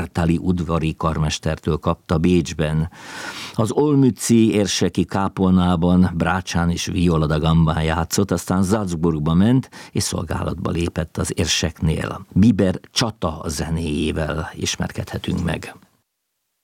Ártali udvari karmestertől kapta Bécsben. Az olmützi érseki kápolnában Brácsán és Viola da Gambán játszott, aztán Salzburgba ment, és szolgálatba lépett az érseknél. Biber Csata zenéjével ismerkedhetünk meg.